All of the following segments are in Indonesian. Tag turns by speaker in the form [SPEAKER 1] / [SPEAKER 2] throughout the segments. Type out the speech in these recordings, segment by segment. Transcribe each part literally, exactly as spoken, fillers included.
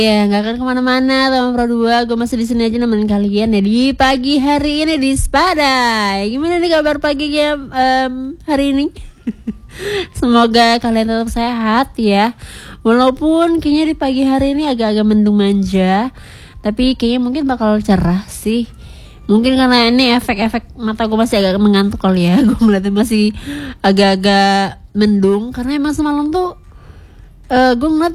[SPEAKER 1] Ya, nggak akan kemana-mana sama Pro dua. Gue masih di sini aja nemenin kalian ya di pagi hari ini di Spadai. Gimana nih kabar paginya um, hari ini? Semoga kalian tetap sehat ya. Walaupun kayaknya di pagi hari ini agak-agak mendung manja, tapi kayaknya mungkin bakal cerah sih. Mungkin karena ini efek-efek mata gue masih agak mengantuk kali ya. Gue melihatnya masih agak-agak mendung karena emang semalam tuh uh, gue ngeliat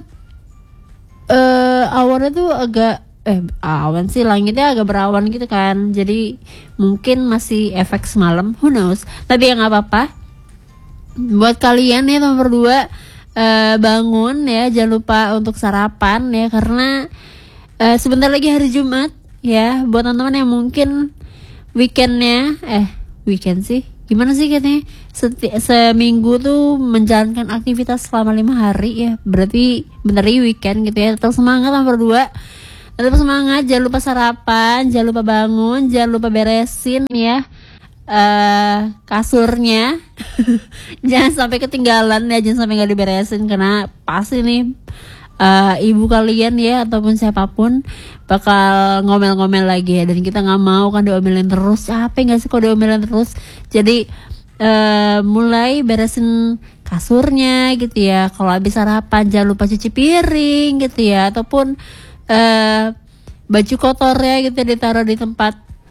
[SPEAKER 1] Uh, awannya tuh agak eh awan sih langitnya agak berawan gitu kan, jadi mungkin masih efek semalam, who knows. Tapi ya nggak apa-apa. Buat kalian ya nomor dua, uh, bangun ya, jangan lupa untuk sarapan ya, karena uh, sebentar lagi hari Jumat ya. Buat teman-teman yang mungkin weekendnya eh weekend sih gimana sih katanya Seti- seminggu tuh menjalankan aktivitas selama lima hari ya, berarti bentar lagi weekend gitu ya. Tetap semangat nomor dua, tetap semangat, jangan lupa sarapan, jangan lupa bangun, jangan lupa beresin ya uh, kasurnya. Jangan sampai ketinggalan ya, jangan sampai nggak diberesin, karena pasti nih uh, ibu kalian ya ataupun siapapun bakal ngomel-ngomel lagi ya, dan kita nggak mau kan diomelin terus. Capek nggak sih kalau diomelin terus? Jadi uh, mulai beresin kasurnya gitu ya. Kalau habis sarapan jangan lupa cuci piring gitu ya, ataupun uh, baju kotornya gitu ya, ditaruh di tempat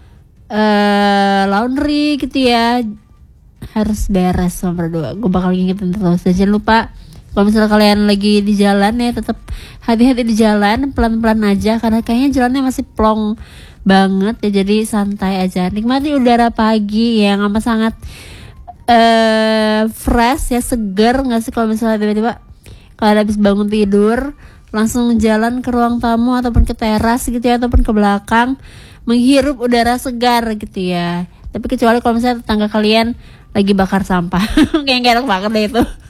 [SPEAKER 1] uh, laundry gitu ya, harus beres nomor dua. Gue bakal ingetin terus. Dan jangan lupa kalau misalnya kalian lagi di jalan ya, tetap hati-hati di jalan, pelan-pelan aja, karena kayaknya jalannya masih plong banget ya. Jadi santai aja, nikmati udara pagi yang amat sangat uh, fresh ya, seger nggak sih? Kalau misalnya tiba-tiba kalian habis bangun tidur langsung jalan ke ruang tamu ataupun ke teras gitu ya, ataupun ke belakang, menghirup udara segar gitu ya. Tapi kecuali kalau misalnya tetangga kalian lagi bakar sampah, kayak gak enak banget deh itu.